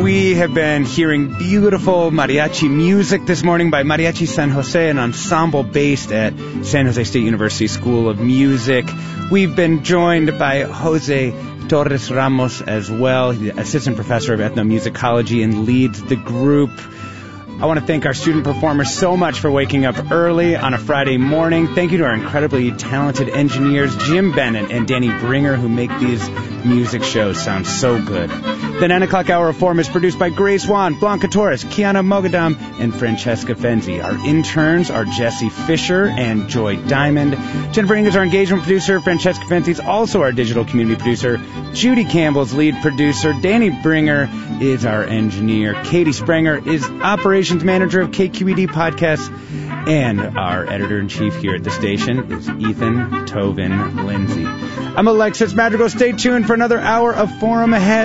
we have been hearing beautiful mariachi music this morning by Mariachi San Jose, an ensemble based at San Jose State University School of Music. We've been joined by Jose Torres Ramos as well, the assistant professor of ethnomusicology, and leads the group. I want to thank our student performers so much for waking up early on a Friday morning. Thank you to our incredibly talented engineers, Jim Bennett and Danny Bringer, who make these music shows sound so good. The 9 o'clock hour of Forum is produced by Grace Wan, Blanca Torres, Kiana Mogadam, and Francesca Fenzi. Our interns are Jesse Fisher and Joy Diamond. Jennifer Ing is our engagement producer. Francesca Fenzi is also our digital community producer. Judy Campbell's lead producer. Danny Bringer is our engineer. Katie Sprenger is operations manager of KQED Podcasts. And our editor-in-chief here at the station is Ethan Tovin Lindsay. I'm Alexis Madrigal. Stay tuned for another hour of Forum ahead.